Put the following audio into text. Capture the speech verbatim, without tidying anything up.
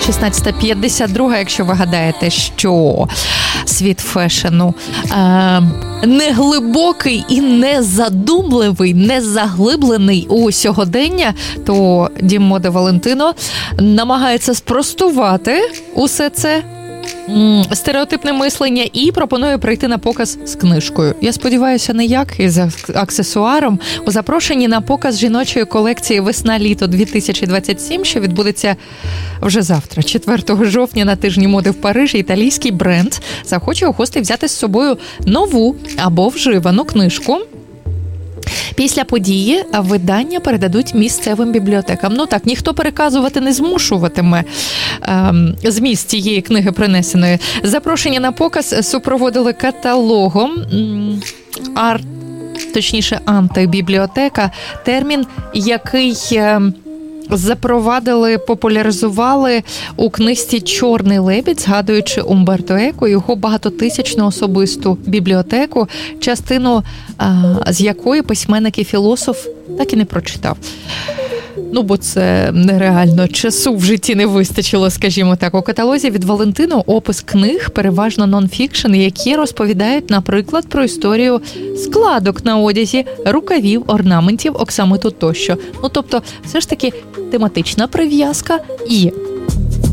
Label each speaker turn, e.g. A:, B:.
A: шістнадцята п'ятдесят два, якщо ви гадаєте, що світ фешену е, не глибокий і не задумливий, не заглиблений у сьогодення, то Дім моди Валентино намагається спростувати усе це стереотипне мислення і пропонує прийти на показ з книжкою. Я сподіваюся, не як із аксесуаром. У запрошенні на показ жіночої колекції «Весна-літо дві тисячі двадцять сім», що відбудеться вже завтра, четвертого жовтня, на тижні моди в Парижі, італійський бренд захоче у гостей взяти з собою нову або вживану книжку. Після події видання передадуть місцевим бібліотекам. Ну так, ніхто переказувати не змушуватиме ем, зміст цієї книги принесеної. Запрошення на показ супроводили каталогом арт, точніше антибібліотека, термін, який ем, запровадили, популяризували у книжці «Чорний лебідь», згадуючи Умберто Еко, його багатотисячну особисту бібліотеку, частину а, з якої письменник і філософ так і не прочитав. Ну, бо це нереально, часу в житті не вистачило, скажімо так. У каталозі від Валентино опис книг, переважно нон-фікшн, які розповідають, наприклад, про історію складок на одязі, рукавів, орнаментів, оксамиту тощо. Ну, тобто, все ж таки тематична прив'язка і